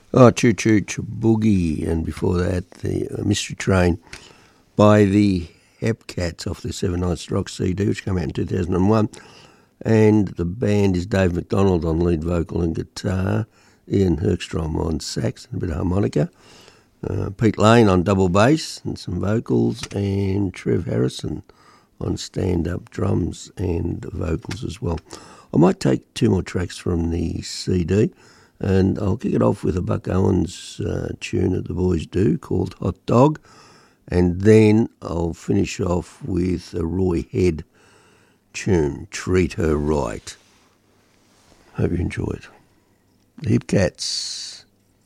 Oh, Choo Choo Boogie, and before that, the Mystery Train by the Hepcats off the Seven Nights Rock CD, which came out in 2001. And the band is Dave McDonald on lead vocal and guitar, Ian Herkstrom on sax and a bit of harmonica, Pete Lane on double bass and some vocals, and Trev Harrison on stand-up drums and vocals as well. I might take two more tracks from the CD, and I'll kick it off with a Buck Owens tune that the boys do called Hot Dog, and then I'll finish off with a Roy Head tune, Treat Her Right. Hope you enjoy it. The Hepcats.